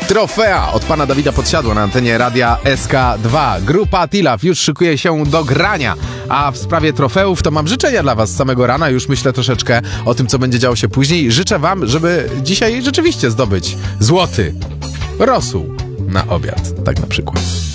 Trofea od pana Dawida Podsiadła na antenie Radia SK2. Grupa Tilaw już szykuje się do grania, a w sprawie trofeów to mam życzenia dla was z samego rana. Już myślę troszeczkę o tym, co będzie działo się później. Życzę wam, żeby dzisiaj rzeczywiście zdobyć złoty rosół na obiad, tak na przykład.